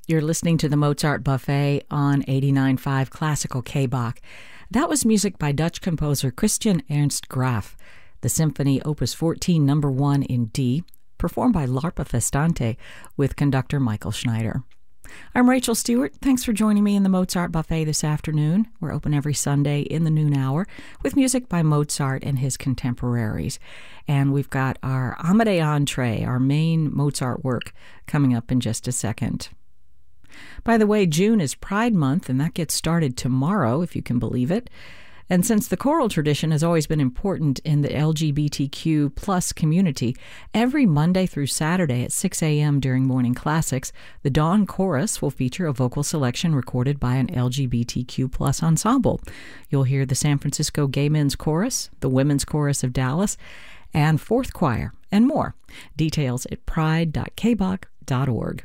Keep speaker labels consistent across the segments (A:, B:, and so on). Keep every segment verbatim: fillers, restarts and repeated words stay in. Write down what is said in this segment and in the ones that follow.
A: You're listening to the Mozart Buffet on eighty-nine point five Classical K-Bach. That was music by Dutch composer Christian Ernst Graf, the Symphony Opus fourteen, number one in D, performed by L'Arpa Festante with conductor Michael Schneider. I'm Rachel Stewart. Thanks for joining me in the Mozart Buffet this afternoon. We're open every Sunday in the noon hour with music by Mozart and his contemporaries. And we've got our Amade Entree, our main Mozart work, coming up in just a second. By the way, June is Pride Month, and that gets started tomorrow, if you can believe it. And since the choral tradition has always been important in the L G B T Q plus community, every Monday through Saturday at six a.m. during Morning Classics, the Dawn Chorus will feature a vocal selection recorded by an L G B T Q plus ensemble. You'll hear the San Francisco Gay Men's Chorus, the Women's Chorus of Dallas, and Fourth Choir, and more. Details at pride dot k bach dot org.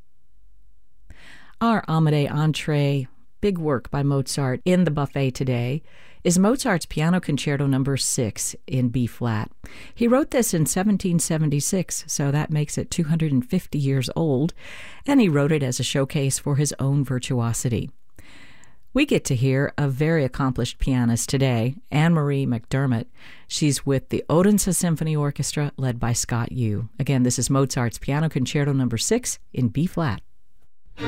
A: Our Amade Entree, big work by Mozart in the buffet today, is Mozart's Piano Concerto number six in B-flat. He wrote this in seventeen seventy-six, so that makes it two hundred fifty years old, and he wrote it as a showcase for his own virtuosity. We get to hear a very accomplished pianist today, Anne-Marie McDermott. She's with the Odense Symphony Orchestra, led by Scott Yu. Again, this is Mozart's Piano Concerto number six in B-flat.